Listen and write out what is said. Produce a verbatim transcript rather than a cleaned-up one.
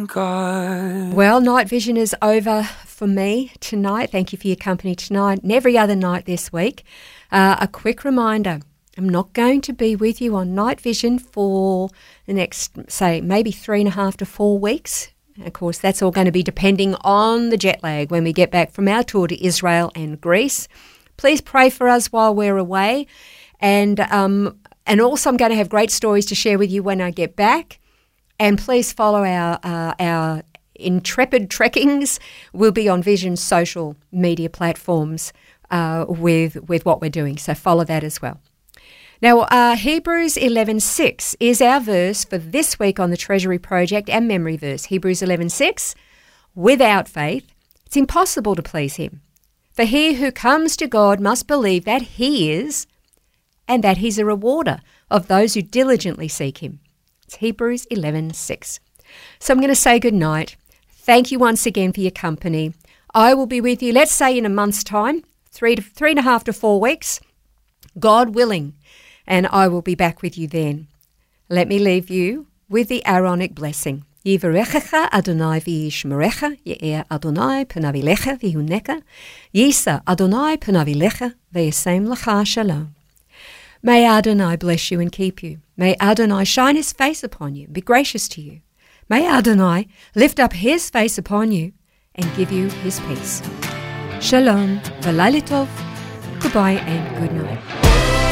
in God. Well, night vision is over for me tonight. Thank you for your company tonight and every other night this week. Uh, a quick reminder, I'm not going to be with you on night vision for the next, say, maybe three and a half to four weeks. Of course, that's all going to be depending on the jet lag when we get back from our tour to Israel and Greece. Please pray for us while we're away. And um, and also I'm going to have great stories to share with you when I get back. And please follow our uh, our intrepid trekkings. We'll be on Vision's social media platforms uh, with, with what we're doing. So follow that as well. Now, uh, Hebrews eleven six is our verse for this week on the Treasury Project and memory verse. Hebrews eleven six, without faith, it's impossible to please him. For he who comes to God must believe that he is, and that he's a rewarder of those who diligently seek him. It's Hebrews eleven six. So I'm going to say good night. Thank you once again for your company. I will be with you, let's say in a month's time, three to three and a half to four weeks, God willing, and I will be back with you then. Let me leave you with the Aaronic blessing. Yivarechecha Adonai v'yishmerecha, ye'er Adonai penavilecha v'yuneka, yisa Adonai penavilecha v'yasem lecha shalom. May Adonai bless you and keep you. May Adonai shine his face upon you, be gracious to you. May Adonai lift up his face upon you and give you his peace. Shalom, v'layla tov, goodbye and good night.